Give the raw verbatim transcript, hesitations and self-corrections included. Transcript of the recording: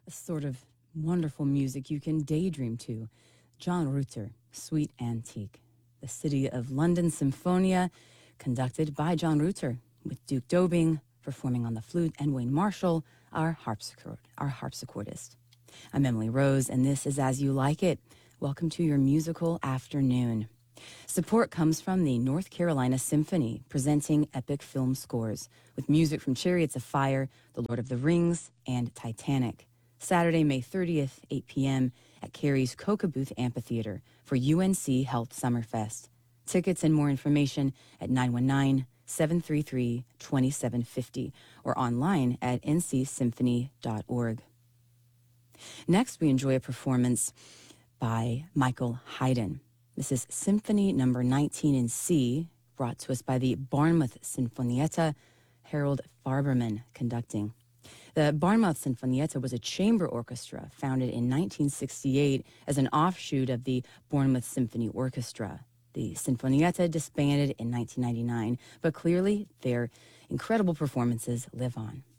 a sort of wonderful music you can daydream to. John Rutter, Sweet Antique. The City of London Symphonia, conducted by John Rutter, with Duke Dobing performing on the flute and Wayne Marshall, our harpsichord, our harpsichordist. I'm Emily Rose, and this is As You Like It. Welcome to your musical afternoon. Support comes from the North Carolina Symphony, presenting epic film scores, with music from Chariots of Fire, The Lord of the Rings, and Titanic. Saturday, May thirtieth, eight p.m. at Cary's Coca-Booth Amphitheater for U N C Health Summerfest. Tickets and more information at nine one nine, seven three three, two seven five zero or online at n c symphony dot org. Next, we enjoy a performance by Michael Haydn. This is Symphony number nineteen in C, brought to us by the Barnmouth Sinfonietta, Harold Farberman conducting. The Barnmouth Sinfonietta was a chamber orchestra founded in nineteen sixty-eight as an offshoot of the Bournemouth Symphony Orchestra. The Sinfonietta disbanded in nineteen ninety-nine, but clearly their incredible performances live on.